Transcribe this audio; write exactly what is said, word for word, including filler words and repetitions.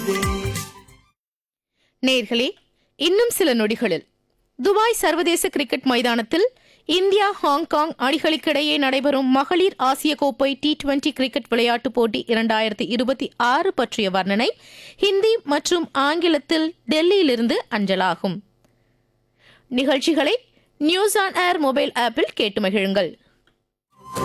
நேர்களே, இன்னும் சில நொடிகளில் துபாய் சர்வதேச கிரிக்கெட் மைதானத்தில் இந்தியா ஹாங்காங் அணிகளுக்கிடையே நடைபெறும் மகளிர் ஆசிய கோப்பை டி டுவெண்டி கிரிக்கெட் விளையாட்டுப் போட்டி இரண்டாயிரத்தி இருபத்தி ஆறு பற்றிய வர்ணனை ஹிந்தி மற்றும் ஆங்கிலத்தில் டெல்லியிலிருந்து அஞ்சலாகும். நிகழ்ச்சிகளை நியூஸ் ஆன் ஏர் மொபைல் ஆப்பில் கேட்டு மகிழுங்கள்.